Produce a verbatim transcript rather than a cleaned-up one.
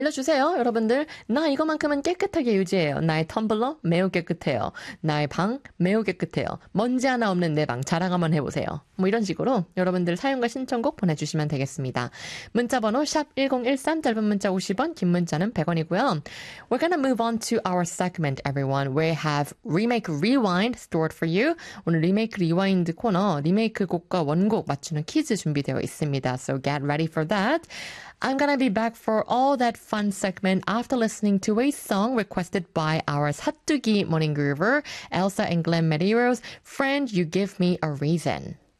알려주세요, 여러분들. 나 이거만큼은 깨끗하게 유지해요. 나의 텀블러 매우 깨끗해요. 나의 방 매우 깨끗해요. 먼지 하나 없는 내 방 자랑 한번 해보세요. 뭐 이런 식으로 여러분들 사용과 신청곡 보내주시면 되겠습니다. 문자번호 샵 일공일삼, 짧은 문자 오십 원, 긴 문자는 백 원이고요. We're gonna move on to our segment, everyone. We have Remake Rewind stored for you. 오늘 리메이크 리와인드 코너, 리메이크 곡과 원곡 맞추는 퀴즈 준비되어 있습니다. So get ready for that. I'm gonna be back for all that fun segment after listening to a song requested by our 사뚜기 morning groover, Elsa and Glenn Medeiros, Friend, You Give Me a Reason.